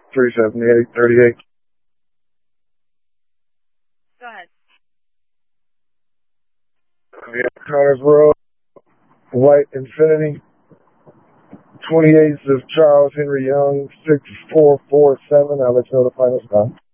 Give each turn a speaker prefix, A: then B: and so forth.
A: 37838.
B: Go ahead.
A: Connors Road, White Infinity, 28th of Charles Henry Young, 6447. I'll let you know the final stop.